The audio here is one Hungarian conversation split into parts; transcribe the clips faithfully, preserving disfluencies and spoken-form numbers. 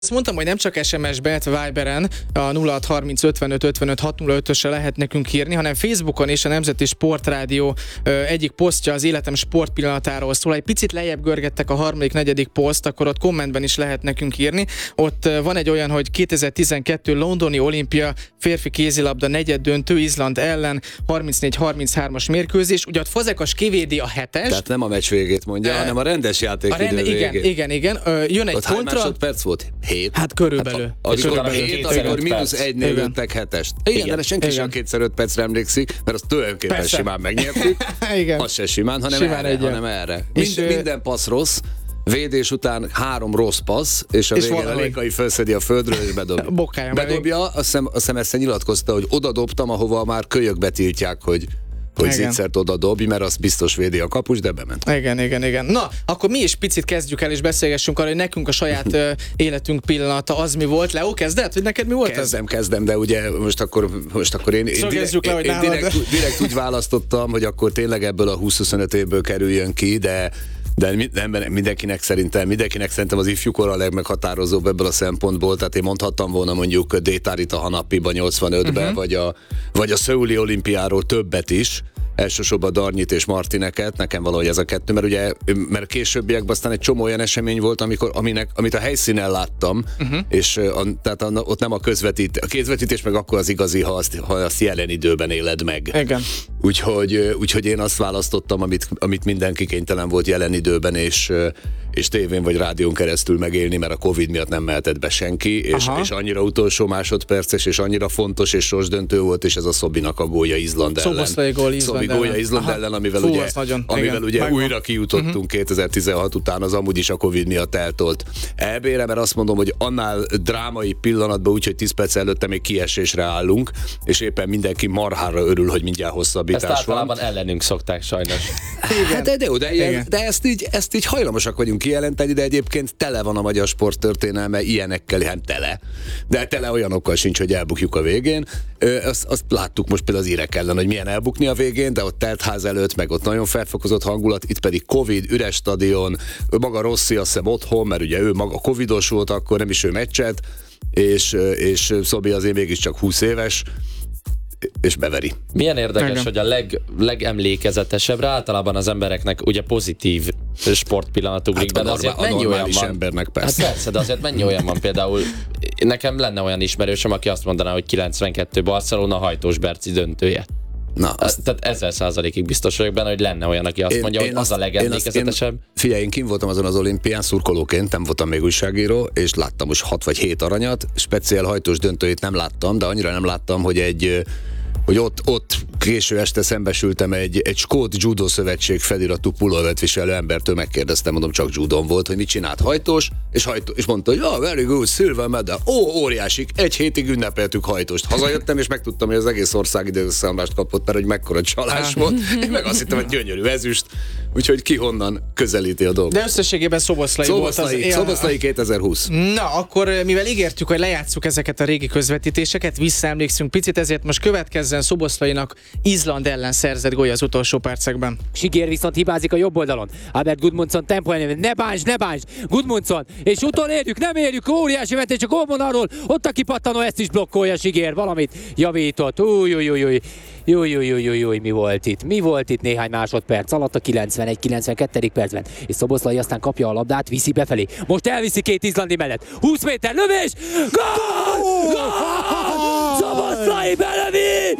Azt mondtam, hogy nem csak es em es-ben, illetve Viberen a nulla hat harminc ötvenöt ötvenöt hatszázötösre lehet nekünk írni, hanem Facebookon és a Nemzeti Sportrádió egyik posztja az életem sportpillanatáról szól. Egy picit lejjebb görgettek a harmadik, negyedik poszt, akkor ott kommentben is lehet nekünk írni. Ott van egy olyan, hogy kétezer-tizenkettő londoni olimpia férfi kézilabda negyed döntő Izland ellen harmincnégy harminchárom-as mérkőzés. Ugye ott Fazekas kivédi a hetes. Tehát nem a meccs végét mondja, e, hanem a rendes játék rende, idő igen, végét. igen, igen. Ö, jön egy ott kontra. Hány másodperc volt? Hét? Hát körülbelül. Hát, amikor körülbelül hét, amikor mínusz egynél lőttek hetest. Igen, igen, de senki igen. sem kétszer öt percre emlékszik, mert azt tulajdonképpen Persze. simán megnyertük. Igen. Az se simán, hanem Simán erre. egyen. Hanem erre. És Mind, ő... minden passz rossz, védés után három rossz passz, és a és végén valahogy... a Lékai felszedi a földről, és bedobja. Bokája Bedobja, azt hiszem, azt hiszem ezt nyilatkozta, hogy oda dobtam, ahova már kölyök betiltják, hogy hogy zicert oda dobj, mert az biztos védi a kapus, de bement. Igen, igen, igen. Na, akkor mi is picit kezdjük el, és beszélgessünk arra, hogy nekünk a saját uh, életünk pillanata az mi volt. Leo, kezded? Hogy neked mi volt kezdem, ez? Kezdem, de ugye most akkor, most akkor én, én, direkt, le, én direkt, direkt úgy választottam, hogy akkor tényleg ebből a húsz-huszonöt évből kerüljön ki, de de mindenkinek szerintem, mindenkinek szerintem az ifjúkor a legmeghatározóbb ebből a szempontból, tehát én mondhattam volna mondjuk Détárit a Hanapiba nyolcvanötben, uh-huh. vagy, a, vagy a Szöuli olimpiáról többet is, elsősorban Darnyit és Martineket, nekem valahogy ez a kettő, mert ugye, mert későbbiekben aztán egy csomó olyan esemény volt, amikor, aminek, amit a helyszínen láttam, uh-huh. és a, tehát a, ott nem a közvetít, a közvetítés meg akkor az igazi, ha azt, ha azt jelen időben éled meg. Igen. Úgyhogy, úgyhogy én azt választottam, amit, amit mindenki kénytelen volt jelen időben, és, és tévén vagy rádión keresztül megélni, mert a Covid miatt nem mehetett be senki, és, és annyira utolsó másodperces, és annyira fontos és sorsdöntő volt, és ez a Szobinak a gólya Izland ellen. Szoboszlai gól Izland ellen. Gólya Izland ellen, amivel Fú, ugye, nagyon, amivel ugye újra kijutottunk uh-huh. kétezer-tizenhat után, az amúgy is a Covid miatt eltolt é bé-re, mert azt mondom, hogy annál drámai pillanatban, úgyhogy tíz perc előtte még kiesésre állunk, és éppen mindenki marhára örül, hogy mindjárt hosszabbítás van. Ezt általában ellenünk szokták sajnos. Hát de, de, de, de, de ezt, így, ezt így hajlamosak vagyunk kijelenteni, de egyébként tele van a magyar sporttörténelme ilyenekkel, hát tele. De tele olyanokkal sincs, hogy elbukjuk a végén. Azt, azt láttuk most például az írek ellen, hogy milyen elbukni a végén, de ott teltház előtt, meg ott nagyon felfokozott hangulat, itt pedig Covid, üres stadion, ő maga Rossi, azt hiszem otthon, mert ugye ő maga covidos volt, akkor nem is ő meccset, és, és Szobi azért mégiscsak húsz éves, és beveri. Milyen érdekes, Igen. hogy a leg, legemlékezetesebbre általában az embereknek ugye pozitív sportpillanatuk ugrik, hát de azért a mennyi olyan van? Embernek persze. Hát persze, de azért mennyi olyan van például, nekem lenne olyan ismerősöm, aki azt mondaná, hogy kilencvenkettő Barcelona Hajtós Berci döntője. Na, azt... Tehát ezer százalékig biztos vagyok benne, hogy lenne olyan, aki azt én, mondja, hogy az a legemlékezetesebb. Figyelj, én kint voltam azon az olimpián szurkolóként, nem voltam még újságíró, és láttam most hat vagy hét aranyat, speciál hajtós döntőjét nem láttam, de annyira nem láttam, hogy egy hogy ott, ott késő este szembesültem egy, egy skót judo szövetség feliratú pulóvert viselő embertől, megkérdeztem, mondom, csak judon volt, hogy mit csinált hajtós, és, hajtó, és mondta, hogy oh, very good, silver medal, ó, óriásik, egy hétig ünnepeltük hajtóst. Hazajöttem, és megtudtam, hogy az egész ország időszámlást kapott, mert hogy mekkora csalás volt. Én meg azt hittem, hogy gyönyörű ezüst, úgyhogy ki honnan közelíti a dolgot. De összességében Szoboszlai, Szoboszlai volt az... Szoboszlai kétezer-húsz. Na, akkor mivel ígértük, hogy lejátszuk ezeket a régi közvetítéseket, visszaemlékszünk picit, ezért most következzen Szoboszlainak Izland ellen szerzett gólya az utolsó percekben. Sigér viszont hibázik a jobb oldalon. Albert Gudmundsson tempó ellenében. Ne bánts, ne bánts! Gudmundsson! És utolérjük, nem érjük, óriási vetés a gólvonalról. Ott a kipattanó, ezt is blokkolja Sigér, valamit javított. Új, új, új, új. Új, új, új, új, új, mi volt itt? Mi volt itt néhány másodperc alatt a kilencvenegy kilencvenkettedik percben? És Szoboszlai aztán kapja a labdát, viszi befelé. Most elviszi két izlandi mellett. húsz méter lövés! Gól! Gól! Szoboszlai belövi!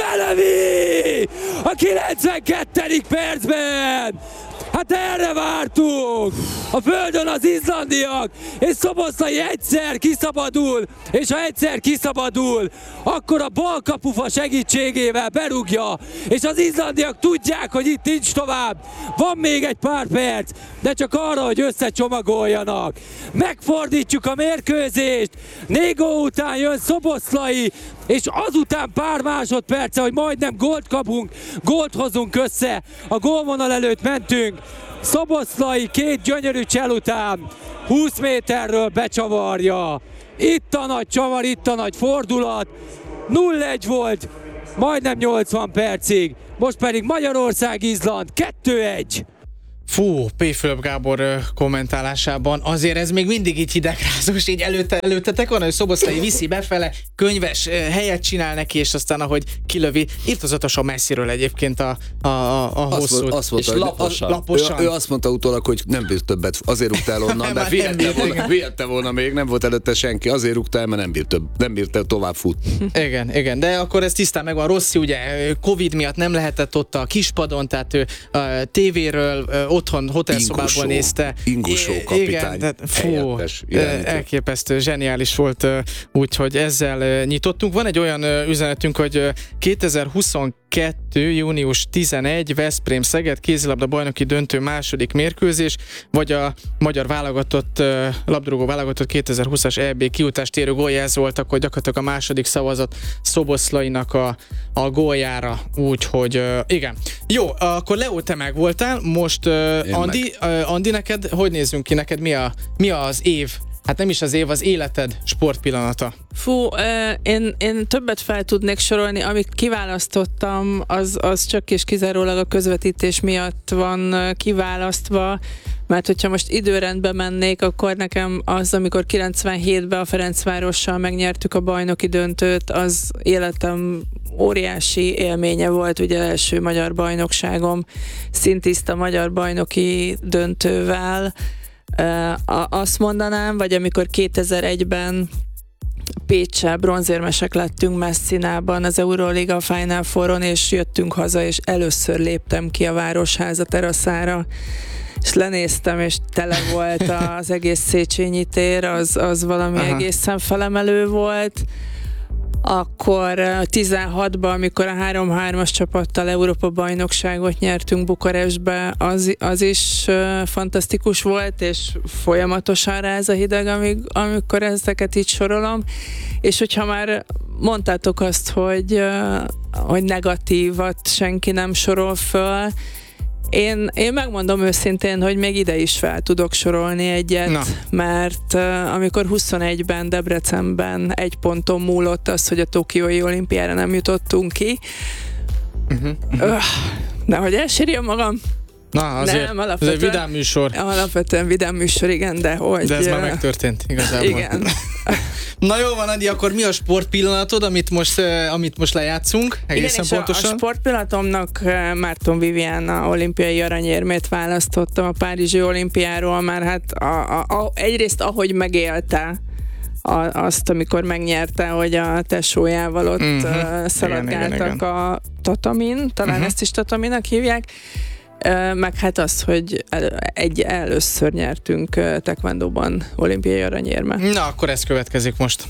Belövi! A kilencvenkettedik percben! Hát erre vártunk! A földön az izlandiak, és Szoboszlai egyszer kiszabadul, és ha egyszer kiszabadul, akkor a bal kapufa segítségével berúgja, és az izlandiak tudják, hogy itt nincs tovább. Van még egy pár perc, de csak arra, hogy összecsomagoljanak. Megfordítjuk a mérkőzést, négy gól után jön Szoboszlai, és azután pár másodperce, hogy majdnem gólt kapunk, gólt hozunk össze, a gólvonal előtt mentünk, Szoboszlai két gyönyörű csel után húsz méterről becsavarja. Itt a nagy csavar, itt a nagy fordulat, nulla egy volt, majdnem nyolcvan percig, most pedig Magyarország-Izland kettő egy. Fú, P. Fülöp Gábor kommentálásában azért ez még mindig így hidegrázós, így előtte, előttetek van, hogy Szoboszlai viszi befele, könyves helyet csinál neki, és aztán ahogy kilövi, írtozatosan messziről egyébként a, a, a, a hosszút. Azt mondta, és laposan. laposan. Ő, ő azt mondta utólag, hogy nem bírt többet, azért rúgta el onnan, mert vihette volna, vihette volna még, nem volt előtte senki, azért rúgta el, mert nem bírt, több, nem bírt tovább futni. Igen, igen, de akkor ez tisztán megvan. Rossi ugye Covid miatt nem lehetett ott a kispadon, tehát ő a tévéről otthon hotelszobából nézte. Ingusó kapitány. Igen, tehát, fú, elképesztő, zseniális volt, úgyhogy ezzel nyitottunk. Van egy olyan üzenetünk, hogy kétezer-huszonkettő. június tizenegy. Veszprém-Szeged kézilabda bajnoki döntő második mérkőzés, vagy a magyar válogatott, labdarúgó válogatott kétezer-húszas é bé kiutást érő gólja, volt akkor gyakorlatilag a második szavazat Szoboszlainak a, a góljára, úgyhogy igen. Jó, akkor Leo, te meg voltál, most Andi, Andi, neked, hogy nézzünk ki, neked mi, a, mi az év? Hát nem is az év, az életed sportpillanata. Fú, én, én többet fel tudnék sorolni, amit kiválasztottam, az, az csak és kizárólag a közvetítés miatt van kiválasztva, mert hogyha most időrendbe mennék, akkor nekem az, amikor kilencvenhétben a Ferencvárossal megnyertük a bajnoki döntőt, az életem óriási élménye volt, ugye első magyar bajnokságom, szintiszta magyar bajnoki döntővel. Azt mondanám, vagy amikor kétezer-egyben Pécsel bronzérmesek lettünk Messinában az Euroliga Final Fouron, és jöttünk haza, és először léptem ki a Városháza teraszára, és lenéztem, és tele volt az egész Széchenyi tér, az, az valami Aha. egészen felemelő volt. Akkor tizenhatban, amikor a három-hármas csapattal Európa-bajnokságot nyertünk Bukarestbe, az, az is uh, fantasztikus volt, és folyamatosan ráz a hideg, amíg, amikor ezeket így sorolom. És hogyha már mondtátok azt, hogy, uh, hogy negatívat senki nem sorol föl, Én, én megmondom őszintén, hogy még ide is fel tudok sorolni egyet, Na. mert uh, amikor huszonegyben Debrecenben egy ponton múlott az, hogy a Tokiói olimpiára nem jutottunk ki. Uh-huh, uh-huh. Öh, nehogy elsírjam magam. Na, azért, nem, alapvetően, azért vidám műsor. Alapvetően vidám műsor, igen, de hogy... De ez már megtörtént, igazából. Igen. Na jó van, Andi, akkor mi a sportpillanatod, amit most, uh, amit most lejátszunk? Egészen Igen, pontosan? a, a sportpillanatomnak uh, Márton Viviana olimpiai aranyérmét választottam a Párizsi olimpiáról, már hát a, a, a, egyrészt ahogy megélte a, azt, amikor megnyerte, hogy a tesójával ott uh-huh. uh, szaladgáltak igen, igen, igen. a tatamin, talán uh-huh. ezt is tataminak hívják, meg hát az, hogy egy először nyertünk taekwondóban olimpiai aranyérmet. Na, akkor ez következik most.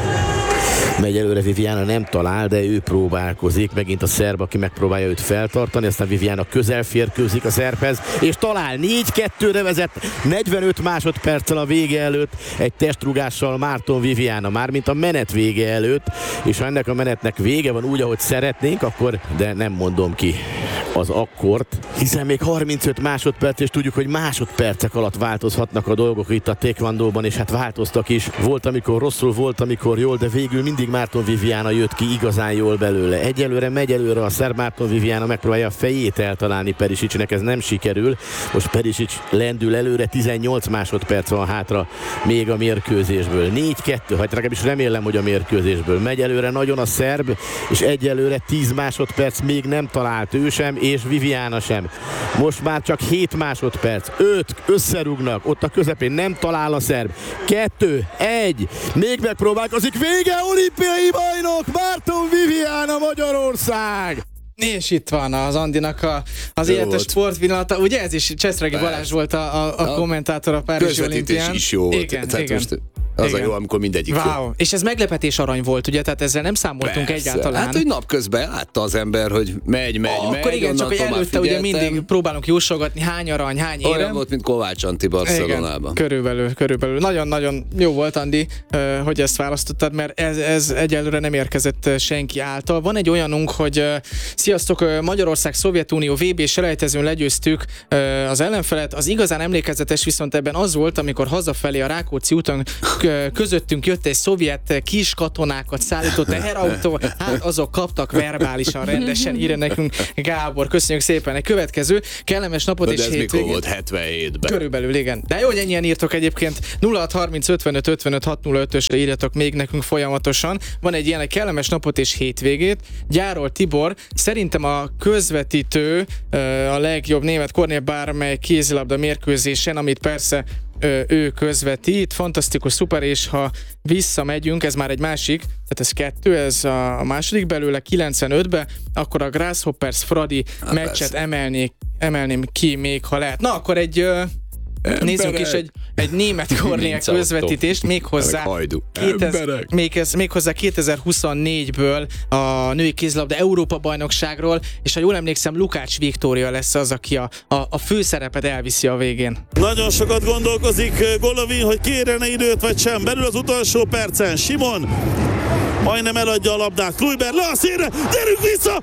Megy előre Viviana, nem talál, de ő próbálkozik. Megint a szerb, aki megpróbálja őt feltartani, aztán Viviana közel férkőzik a szerbhez, és talál. négy kettőre vezet, negyvenöt másodperccel a vége előtt, egy testrúgással Márton Viviana, mármint a menet vége előtt, és ha ennek a menetnek vége van úgy, ahogy szeretnénk, akkor, de nem mondom ki az akkort, hiszen még harmincöt másodperc, és tudjuk, hogy másodpercek alatt változhatnak a dolgok itt a taekwondóban, és hát változtak is. Volt, amikor rosszul, volt, amikor jól, de végül mindig Márton Viviana jött ki igazán jól belőle. Egyelőre megy előre a szerb, Márton Viviana megpróbálja a fejét eltalálni Perisicnek, ez nem sikerül. Most Perisic lendül előre, tizennyolc másodperc van hátra még a mérkőzésből. négy kettő, hát legalábbis remélem, hogy a mérkőzésből. Megy előre nagyon a szerb, és egyelőre tíz másodperc még nem talált ő sem, és Viviana sem. Most már csak hét másodperc, öt, összerúgnak, ott a közepén nem talál a szerb. kettő, egy, még megpróbálkozik, vége, olimpiai bajnok, Márton Viviana, Magyarország! És itt van az Andinak a, az életes sportpillanata. Ugye ez is Cseszregi Balázs volt a, a, a kommentátor a Párizsi olimpián. is jó volt. Igen, Tehát igen. Most az igen. a jó, amikor mindegyik wow. jó. És ez meglepetés arany volt, ugye? Tehát ezzel nem számoltunk Persze. egyáltalán. Hát, hogy napközben látta az ember, hogy megy, megy, ah, megy. Akkor igen, csak hogy előtte ugye mindig próbálunk jósolgatni, hány arany, hány érem. Olyan volt, mint Kovács Anti Barcelonában. Körülbelül, körülbelül. Nagyon-nagyon jó volt, Andi, hogy ezt választottad, mert ez, ez egyelőre nem érkezett senki által. Van egy olyanunk, hogy sziasztok, Magyarország Szovjetunió vé bé selejtezőn legyőztük az ellenfelet. Az igazán emlékezetes viszont ebben az volt, amikor hazafelé a Rákóczi úton közöttünk jött egy szovjet kis katonákat szállító teherautó, hát azok kaptak verbálisan rendesen, írja nekünk Gábor. Köszönjük szépen. Egy következő kellemes napot de és ez hétvégét. mikor volt? hetvenhétben. Körülbelül, igen. De jó, hogy ennyien írtok egyébként. nulla hat harminc ötvenöt ötvenöt hat nulla ötösre írjatok még nekünk folyamatosan. Van egy ilyen, egy kellemes napot és hétvégét. Gyáról Tibor, szerintem a közvetítő a legjobb német Kornél bármely kézilabda mérkőzésen, amit persze ő közvetít, fantasztikus, szuper, és ha visszamegyünk, ez már egy másik, tehát ez kettő, ez a második belőle, kilencvenötbe, akkor a Grasshoppers Fradi Há, meccset emelnék, emelném ki még, ha lehet. Na, akkor egy nézzünk is egy, egy német Kornél közvetítést, méghozzá, kétezer, méghozzá kétezer-huszonnégyből a női kézilabda Európa bajnokságról, és ha jól emlékszem, Lukács Viktória lesz az, aki a, a, a főszerepet elviszi a végén. Nagyon sokat gondolkozik Golovin, hogy kérene időt vagy sem. Belül az utolsó percen Simon majdnem eladja a labdát. Kluiber le a szélre, gyerünk vissza!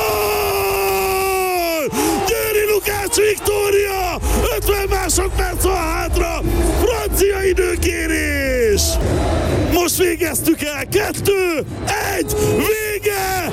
Gól! Győri Lukács Viktória! ötven másodperc van hátra! Francia időkérés! Most végeztük el! Kettő! Egy! Vége!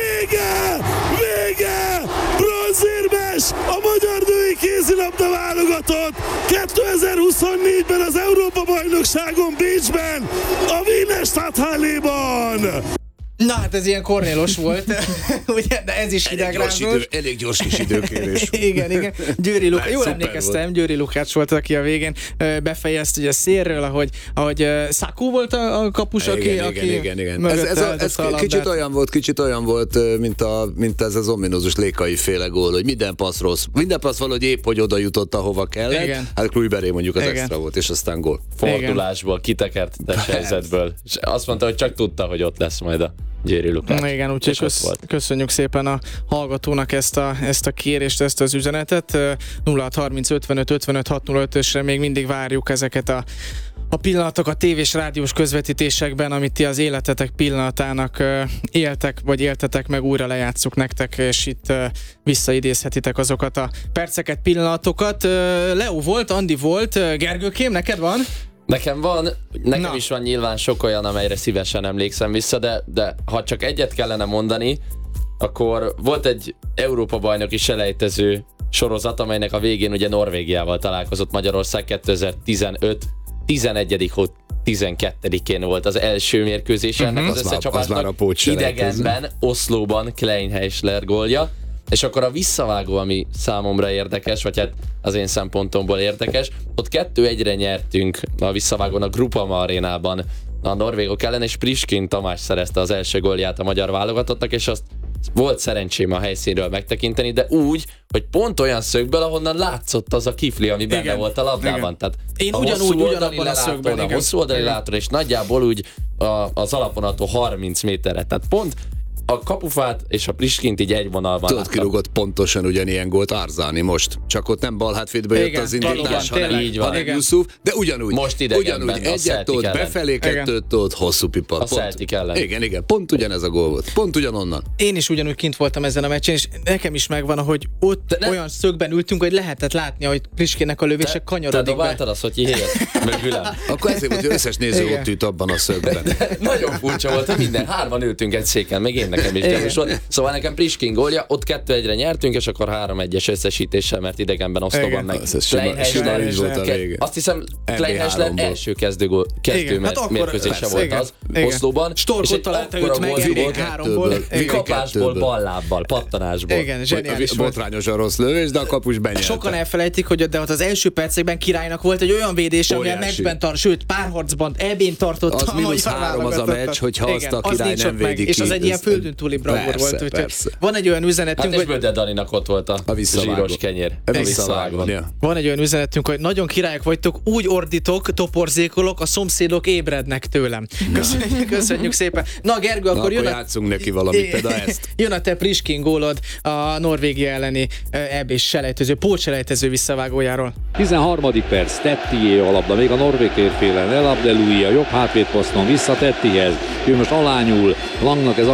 Vége! Vége! Bronzérmes! A magyar női kézilabda válogatott! kétezer-huszonnégyben az Európa-bajnokságon Bécsben! A Wiener Stadthalléban! Na hát ez ilyen Kornélos volt, ugye, de ez is hidegrázós. Elég gyors kis időkérés. igen, igen. Győri Lukács, jól Szuper emlékeztem, volt. Győri Lukács volt, aki a végén befejezte ugye szélről, ahogy, ahogy Szakó volt a, a kapus, aki, igen, aki igen, igen, igen. Ez, ez, a, ez a kicsit olyan volt, kicsit olyan volt, mint, a, mint ez az ominózus Lékai féle gól, hogy minden passz rossz. Minden passz valahogy épp, hogy oda jutott, ahova kellett. Igen. Hát Kluiberé mondjuk az igen. extra volt, és aztán gól. Fordulásból, kitekertetes helyzetből. És azt mondta, hogy csak tudta, hogy ott lesz majd a Győri Lukács. Igen, úgyhogy kösz, köszönjük szépen a hallgatónak ezt a, ezt a kérést, ezt az üzenetet. nulla hat harminc ötvenöt ötvenöt hat nulla ötösre még mindig várjuk ezeket a a pillanatok a tévés rádiós közvetítésekben, amit ti az életetek pillanatának éltek, vagy éltetek meg, újra lejátszuk nektek, és itt visszaidézhetitek azokat a perceket, pillanatokat. Leo volt, Andi volt, Gergőkém, neked van? Nekem van, nekem Na. is van nyilván sok olyan, amelyre szívesen emlékszem vissza, de, de ha csak egyet kellene mondani, akkor volt egy Európa-bajnoki selejtező sorozat, amelynek a végén ugye Norvégiával találkozott Magyarország kétezer-tizenöt tizenegyedik hó tizenkettedikén volt az első mérkőzés ennek uh-huh. az összecsapásnak, idegenben, Oszlóban Klein Heisler gólja, és akkor a visszavágó, ami számomra érdekes, vagy hát az én szempontomból érdekes, ott kettő egyre nyertünk a visszavágón a Groupama arénában a norvégok ellen, és Priskin Tamás szerezte az első gólját a magyar válogatottnak, és azt volt szerencsém a helyszínről megtekinteni, de úgy, hogy pont olyan szögből, ahonnan látszott az a kifli, ami benne igen, volt a labdában. Igen. Tehát én a ugyanúgy, ugyanabban a szögben, a hosszú oldali látón, és nagyjából úgy a, az alapvonató harminc méterre. Tehát pont a kapufát és a Priskint így egy vonalban tudod, kirúgott pontosan ugyanilyen gólt Arzáni most. Csak ott nem balhátvédbe jött az indítás, hanem, hanem Yusuf, de ugyanúgy. Most idegenben, ugyanúgy egyet tudod, befelé kettőt tudod, hosszú pipa. A Celtic ellen. Igen, igen, pont ugyanez a gól volt. Pont ugyanonnan. Én is ugyanúgy kint voltam ezen a meccsen, és nekem is megvan, hogy ott ne... olyan szögben ültünk, hogy lehetett látni, hogy Priskinnek a lövése kanyarodik be. Te dobáltad azt, hogy hihelyett mögülem. Akkor ezért volt, hogy összes néző igen. ott ült abban a szögben. Nagyon furcsa volt, hogy minden hárman ültünk egy széken, meg én nekem is gyanús volt. Szóval nekem Priskin gólja, ott kettő egyre nyertünk, és akkor három egyes összesítéssel, mert idegenben Oszlóban meg Klein Heisler volt a vége. Azt hiszem, Klein Heisler első kezdő, gól, kezdő hát mérkőzése persze, volt igen. az igen. Oszlóban. Storkot találta őt meg eddig háromból. Kapásból, ballábbal, pattanásból. Igen, zseniális volt. Botrányosan rossz lövés, de a kapus benyerte. Sokan elfelejtik, hogy de ott az első percekben Királynak volt egy olyan védés, ami a meccsben tart, sőt párharcban ebén tartotta. Az mínusz három az a meccs, hogyha azt a Király nem védi ki. És az egy ilyen földön túli bravúr volt. Van egy olyan üzenetünk, hát és Böde Daninak ott volt a, a zsíros kenyér. A visszavágón. Ja. Van egy olyan üzenetünk, hogy nagyon királyok vagytok, úgy ordítok, toporzékolok, a szomszédok ébrednek tőlem. Köszönjük, köszönjük szépen. Na Gergő, akkor, Na, jön akkor a... játszunk neki valamit, például ezt. Jön a te Priskin gólod a Norvégia elleni é bés selejtező, pótselejtező visszavágójáról. tizenharmadik perc, Tettié a labda, még a norvég térfélen, El Abdeloui a jobb hátvédposzton vissza Tettihez. Ő most alányul, Langnak ez akár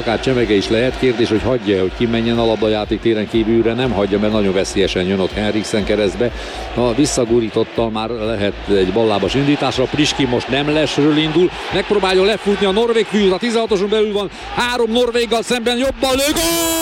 tömege is lehet. Kérdés, hogy hagyja, hogy kimenjen a labdajáték téren kívülre, nem hagyja, mert nagyon veszélyesen jön ott Henriksen keresztbe. Ha visszagurította, már lehet egy ballábas indításra. Priskin most nem lesről indul, megpróbálja lefutni a norvég fiút, a tizenhatoson belül van, három norvéggal szemben, jobban lő,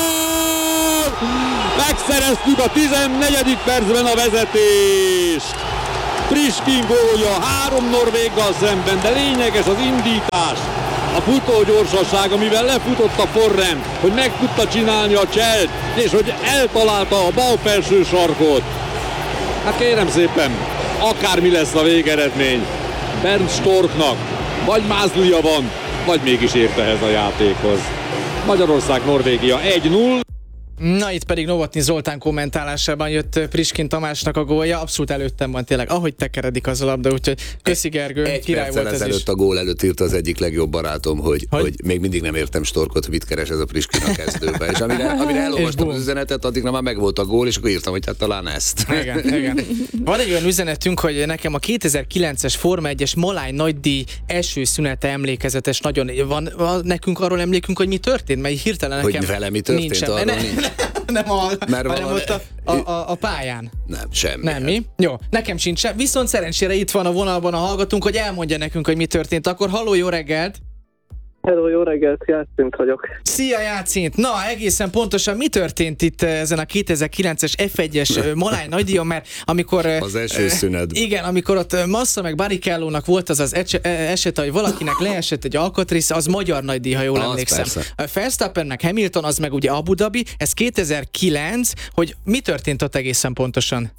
gól! Megszereztük a tizennegyedik percben a vezetést! Priskin gólja, három norvéggal szemben, de lényeges az indítás. A futó gyorsaság, amivel lefutott a forrend, hogy meg tudta csinálni a cselt, és hogy eltalálta a bal felső sarkot. Hát kérem szépen, akármi lesz a végeredmény, Bernd Storknak vagy mázlia van, vagy mégis ért ehhez a játékhoz. Magyarország-Norvégia egy null. Na, itt pedig Novotny Zoltán kommentálásában jött Priskin Tamásnak a gólja, abszolút előttem van tényleg, ahogy tekeredik az a labda, úgyhogy köszi Gergő, egy király volt ez ezelőtt is. A gól előtt írt az egyik legjobb barátom, hogy, hogy? hogy még mindig nem értem Storkot, mit keres ez a Priskin a kezdőbe, és amire, amire elolvastam az üzenetet, addigra már megvolt a gól, és akkor írtam, hogy hát talán ezt. Igen, igen. Van egy olyan üzenetünk, hogy nekem a kétezer-kilences Forma egyes Maláj nagydíj első szünete emlékezetes, nagyon van, van nekünk arról emlékünk, hogy mi történt, mert hirtelen nekem hogy vele mi történt, nincsen, arról ne, nincs. Nem a, Mert hanem valami... ott a, a, a, a pályán. Nem, semmi. Nem mi? Jó, nekem sincs sem. Viszont szerencsére itt van a vonalban a hallgatónk, hogy elmondja nekünk, hogy mi történt. Akkor halló, jó reggelt! Hello, jó reggelt, Játszint vagyok. Szia, Játszint! Na, egészen pontosan mi történt itt ezen a kétezer-kilences ef egyes Maláj nagydíjon, mert amikor... Az első szünet. Igen, amikor ott Massa meg Barrichello-nak volt az az eset, hogy valakinek leesett egy alkatrész, az magyar nagydíj, ha jól az emlékszem. Persze. Verstappen meg Hamilton, az meg ugye Abu Dhabi, ez kétezer-kilenc, hogy mi történt ott egészen pontosan?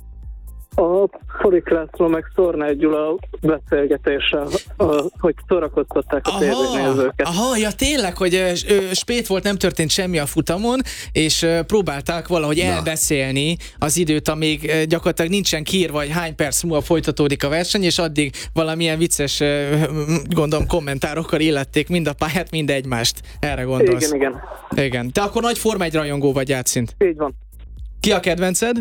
A Forik László meg Szornály Gyula beszélgetése, hogy szórakoztatták a tévénézőket. Aha, ja tényleg, hogy ö, spét volt, nem történt semmi a futamon, és ö, próbálták valahogy Na. elbeszélni az időt, amíg ö, gyakorlatilag nincsen kiírva, hogy hány perc múlva folytatódik a verseny, és addig valamilyen vicces, ö, gondolom, kommentárokkal illették mind a pályát, mind egymást. Erre gondolsz? Igen, igen. Igen. Te akkor nagy Forma egy rajongó vagy, Játszint? Így van. Ki a kedvenced?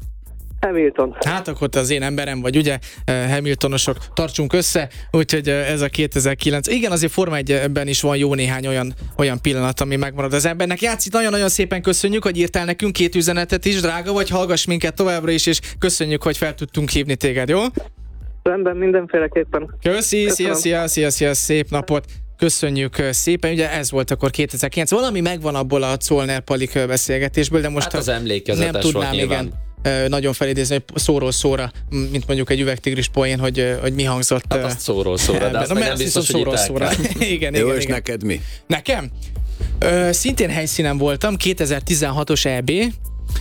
Hamilton. Hát akkor te az én emberem vagy, ugye? Hamiltonosok, tartsunk össze, úgyhogy ez a kétezer-kilenc. Igen, azért Forma egyben is van jó néhány olyan, olyan pillanat, ami megmarad az embernek. Játszik, nagyon-nagyon szépen köszönjük, hogy írtál nekünk két üzenetet is, drága vagy, hallgass minket továbbra is, és köszönjük, hogy fel tudtunk hívni téged, jó? Rendben, mindenféleképpen. Köszi, szia, szia, szia, szia, szép napot. Köszönjük szépen, ugye ez volt akkor kétezer-kilenc. Valami megvan abból a Czolner Palik beszélgetésből, de most hát az emlékezetes nem tudnám, volt igen, nagyon felidézni szóról szóra, mint mondjuk egy üvegtigris poén, hogy, hogy mi hangzott. Hát azt szóról szóra, de azt meg nem biztos, hogy szóra. igen, Jó, igen, és igen. neked mi? Nekem? Ö, szintén helyszínen voltam, kétezer-tizenhatos é bé,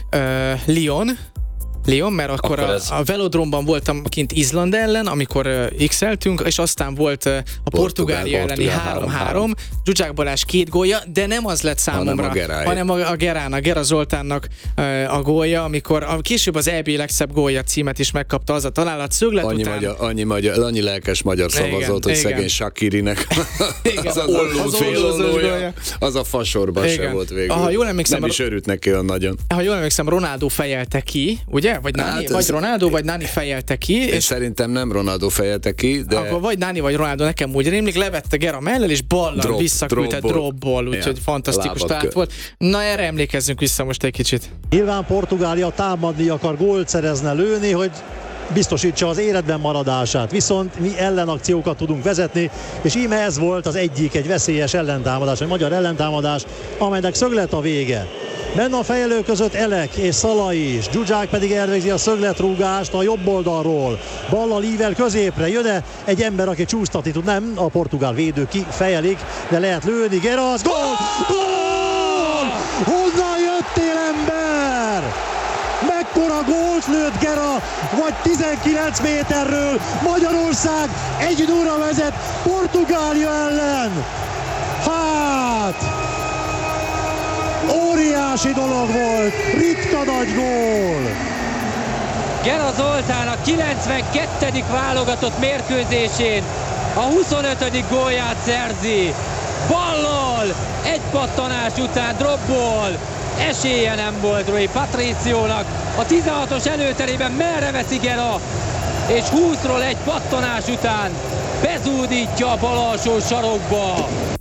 ö, Lyon, Lyon, mert akkor, akkor a, a velodromban voltam kint Izland ellen, amikor uh, x-eltünk, és aztán volt uh, a Portugália elleni három három, Zsuzsák Balázs két gólja, de nem az lett számomra, hanem a, Gerály. hanem a, a Gerán, a Gera Zoltánnak uh, a gólja, amikor a, később az é bé legszebb gólja címet is megkapta az a találat szöglet annyi után. Magyar, annyi, magyar, annyi lelkes magyar szavazott, hogy igen. Szegény Shaqirinek az, az, az, ollózója, az a fasorban se volt végül. Aha, jól emlékszem, nem is örült neki olyan nagyon. Ha jól emlékszem, Ronaldo fejelte ki, ugye? Vagy Nani, hát vagy Ronaldo, vagy Nani fejelte ki. És, és szerintem nem Ronaldo fejelte ki, de... Akkor vagy Nani, vagy Ronaldo, nekem úgy rémlik, levette Gera mellel, és ballal visszaküldte dropból, úgyhogy ja, fantasztikus tát volt. Na, erre emlékezzünk vissza most egy kicsit. Nyilván Portugália támadni akar, gólt szerezne, lőni, hogy biztosítsa az életben maradását. Viszont mi ellenakciókat tudunk vezetni, és íme ez volt az egyik, egy veszélyes ellentámadás, egy magyar ellentámadás, amelynek szöglet a vége. Benne a fejelő között Elek és Szalai is, Zsuzsák pedig elvégzi a szögletrúgást a jobb oldalról. Ballal ível középre, jön-e egy ember, aki csúsztatni tud? Nem, a portugál védő kifejelik, de lehet lőni, Geras, gól! Gól! Honnan jöttél, ember? Mekkora gólt lőtt Gera, vagy tizenkilenc méterről Magyarország egy nulla vezet Portugália ellen. Hát... óriási dolog volt, ritka nagy gól! Gera Zoltán a kilencvenkettedik válogatott mérkőzésén a huszonötödik gólját szerzi. Ballal, egy pattanás után dropból, esélye nem volt Rui Patriciónak. A tizenhatos előterében merre veszi Gera, és húszról egy pattanás után bezúdítja a bal alsó sarokba.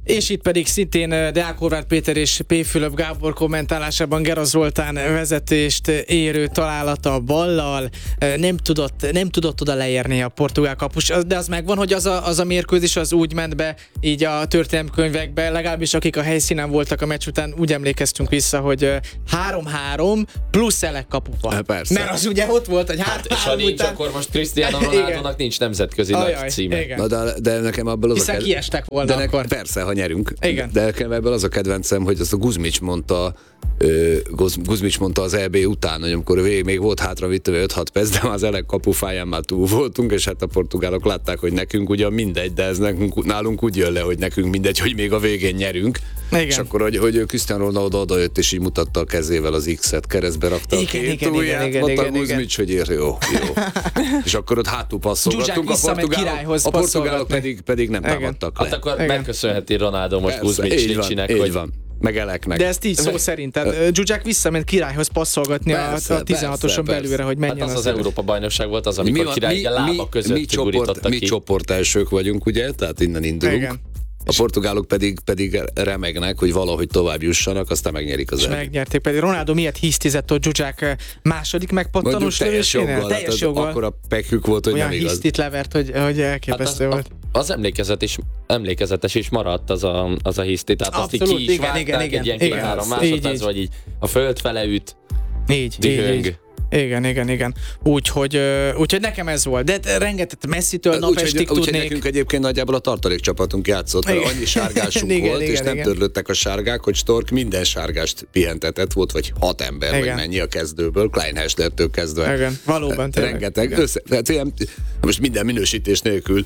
És itt pedig szintén Deák Horváth Péter és P. Fülöp Gábor kommentálásában Gera Zoltán vezetést érő találata a ballal. Nem tudott, nem tudott oda leérni a portugál kapus, de az megvan, hogy az a, az a mérkőzés az úgy ment be így a történelemkönyvekbe, legalábbis akik a helyszínen voltak a meccs után, úgy emlékeztünk vissza, hogy három-három plusz Elek kapufa. Persze. Mert az ugye ott volt, hogy hát és ha nincs, után... akkor most Cristiano Ronaldo-nak nincs nemzetközi Ajaj, nagy címe. Na, de, de nekem abból az Hiszen a ked... kiestek volna de akkor. Ne... Persze, ha nyerünk. Igen. De nekem ebből az a kedvencem, hogy azt a Guzmics mondta, uh, Guzmics mondta az é bé után, hogy amikor végig még volt hátra öt-hat perc, de az Elek kapufáján már túl voltunk, és hát a portugálok látták, hogy nekünk ugyan mindegy, de ez nekünk, nálunk úgy jön le, hogy nekünk mindegy, hogy még a végén nyerünk. Igen. És akkor, hogy, hogy Cristiano Ronaldo odajött, és így mutatta a kezével az X-et, keresztbe rakta igen, a két igen, ujját, igen, mondta igen, Guzmics, hogy ér, jó, jó. És akkor ott hátul passzolgattunk, a portugálok, a portugálok pedig, pedig nem támadtak le. Hát akkor igen. megköszönheti Ronaldo most Guzmics Lincsinek, hogy... Van. Meg Eleknek. De ezt így szó szerint. Tehát Zsuzsák visszament királyhoz passzolgatni persze, a tizenhatoson belülre, hogy menjen. Hát az az, az Európa-bajnokság volt az, amikor mi, király mi, a lába között mi csoport, mi csoport elsők vagyunk, ugye? Tehát innen indulunk. Igen. A portugálok pedig, pedig remegnek, hogy valahogy tovább jussanak, aztán megnyerik az el. Megnyerték, pedig Ronaldo miért hisztizett, hogy Zsuzsák második megpattanós lövésénél? Teljes joggal. Akkor a pekük volt, hogy olyan nem igaz. Olyan hisztit levert, hogy, hogy elképesztő hát az, volt. A, az emlékezet is, emlékezetes is maradt az a, az a hiszti, tehát abszolút, azt így ki is igen, vágták igen, egy ilyen igen, két-három másodperc, vagy így a föld fele üt, így, dühöng. Így, így. Igen, igen, igen. Úgyhogy, úgyhogy nekem ez volt. De rengeteg Messzitől napestig tudnék. Úgyhogy nekünk egyébként nagyjából a tartalék csapatunk játszott, mert annyi sárgásunk igen, volt, igen, és nem igen. törlődtek a sárgák, hogy Stork minden sárgást pihentetett, volt, vagy hat ember, igen. vagy mennyi a kezdőből, Klein Hesslertől kezdve. Igen, valóban tényleg. Rengeteg. Össze, hát ilyen, most minden minősítés nélkül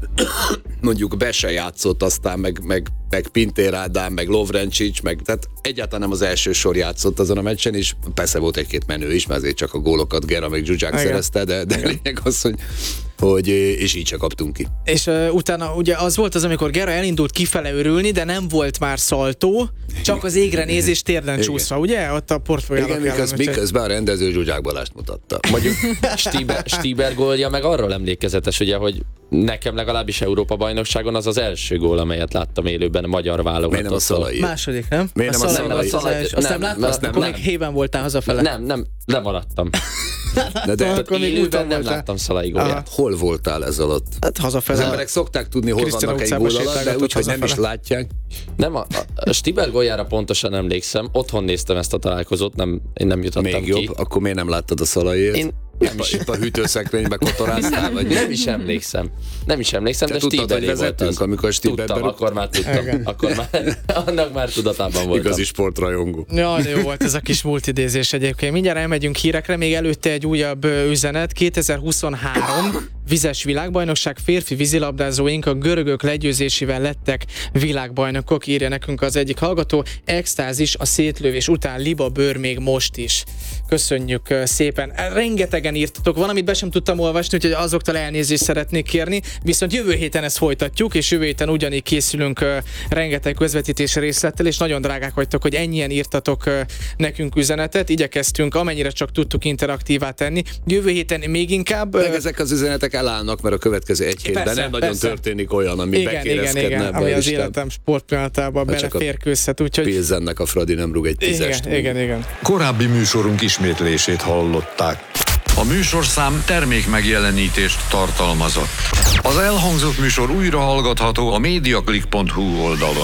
mondjuk Bese játszott, aztán meg, meg, meg Pintér Ádám, meg Lovrencsics, meg tehát egyáltalán nem az első sor játszott azon a meccsen, és persze volt egy-két menő is, mert azért csak a gólokat Gera meg Zsuzsák szerezte, de, de lényeg az, hogy, hogy és így csak kaptunk ki. És uh, utána ugye az volt az, amikor Gera elindult kifele örülni, de nem volt már szaltó, csak az égre nézés térden csúszva, ugye? Ott a portugálok ellen. Igen, miközben, miközben a rendező Zsuzsák Balást mutatta. Mondjuk Stieber, Stieber gólja meg arról emlékezetes, ugye, hogy nekem legalábbis Európa-bajnokságon az az első gól, amelyet láttam élőben a magyar válogatott. Miért nem a Szalai? Második, nem? Miért nem a Szalai? Azt nem láttad? Akkor még hében voltál hazafele. Nem, nem, lemaradtam. De, de akkor még élőben nem láttam Szalai gólját. Hol voltál ez alatt? Hát hazafele. Az emberek szokták tudni, hol vannak egy gól alatt, de úgyhogy nem is látják. Nem, a, a Stieber góljára pontosan emlékszem. Otthon néztem ezt a találkozót, nem, én nem jutottam még ki. Még jobb, akkor miért nem láttad a Szalaiért? Én nem is itt a hűtőszekrénybe kotoráztál, vagy? Nem is emlékszem. Nem is emlékszem, te de Stieberé volt az. Amikor tudtam, akkor már tudtam. Akkor már, annak már tudatában voltam. Igazi sportrajongó. Ja, de jó volt ez a kis multidézés egyébként. Mindjárt elmegyünk hírekre, még előtte egy újabb üzenet. kétezer-huszonhárom vizes világbajnokság, férfi vízilabdázóink a görögök legyőzésével lettek világbajnokok, írja nekünk az egyik hallgató. Extázis a szétlövés után, liba bőr még most is. Köszönjük szépen. Rengetegen írtatok, valamit be sem tudtam olvasni, úgyhogy azoktól elnézést szeretnék kérni, viszont jövő héten ezt folytatjuk, és jövő héten ugyanígy készülünk rengeteg közvetítés részlettel, és nagyon drágák vagytok, hogy ennyien írtatok nekünk üzenetet, igyekeztünk amennyire csak tudtuk interaktívá tenni. Jövő héten még inkább... Meg ezek az üzenetek elállnak, mert a következő egy hétben persze, nem nagyon persze. történik olyan, ami igen, bekérezkedne igen, igen, ebbe ami az Isten. életem sportpillanatában beleférkőzhet, úgyhogy... Pilzennek a Fradi nem rúg egy tízest. Igen, igen, igen. Korábbi műsorunk ismétlését hallották. A műsorszám termék megjelenítést tartalmazott. Az elhangzott műsor újra hallgatható a mediaclick pont hu oldalon.